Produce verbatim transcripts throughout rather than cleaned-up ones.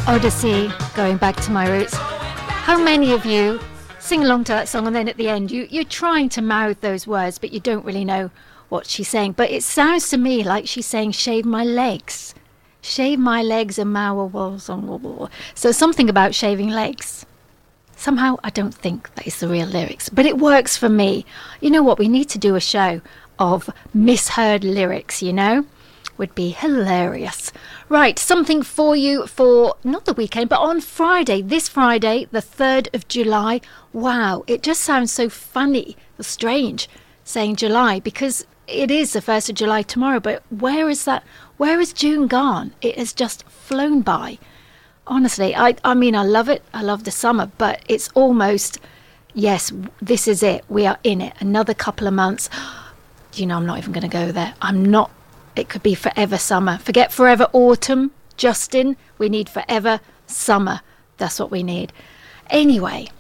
Odyssey, going back to my roots. How many of you sing along to that song and then at the end you, you're trying to mouth those words but you don't really know what she's saying? But it sounds to me like she's saying shave my legs. Shave my legs and my walls on wall. So something about shaving legs. Somehow I don't think that is the real lyrics, but it works for me. You know what? We need to do a show of misheard lyrics, you know? Would be hilarious. Right, something for you for not the weekend, but on Friday, this Friday, the third of July. Wow, it just sounds so funny, strange saying July, because it is the first of July tomorrow, but where is that? Where is June gone? It has just flown by. Honestly, I, I mean, I love it. I love the summer, but it's almost, yes, this is it. We are in it. Another couple of months. You know, I'm not even going to go there. I'm not. It could be forever summer. Forget forever autumn, Justin. We need forever summer. That's what we need. Anyway,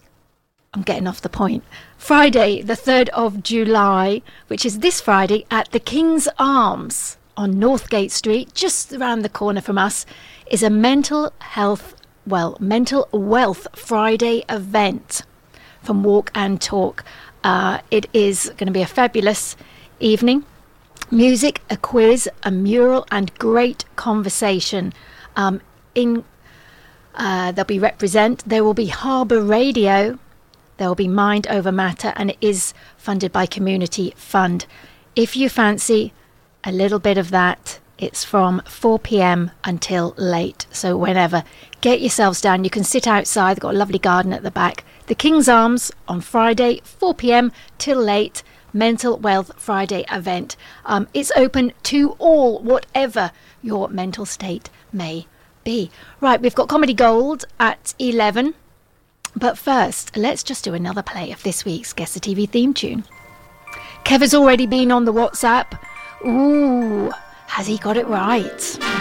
I'm getting off the point. Friday, the third of July, which is this Friday at the King's Arms on Northgate Street, just around the corner from us, is a mental health, well, mental wealth Friday event from Walk and Talk. Uh, it is going to be a fabulous evening. Music, a quiz, a mural, and great conversation. Um, in uh, there'll be Represent. There will be Harbour Radio. There will be Mind Over Matter, and it is funded by Community Fund. If you fancy a little bit of that, it's from four p.m. until late. So whenever, get yourselves down. You can sit outside. They've got a lovely garden at the back. The King's Arms on Friday, four p.m. till late. Mental Wealth Friday event. Um, it's open to all, whatever your mental state may be. Right, we've got Comedy Gold at eleven. But first, let's just do another play of this week's Guess the T V theme tune. Kev has already been on the WhatsApp. Ooh, has he got it right?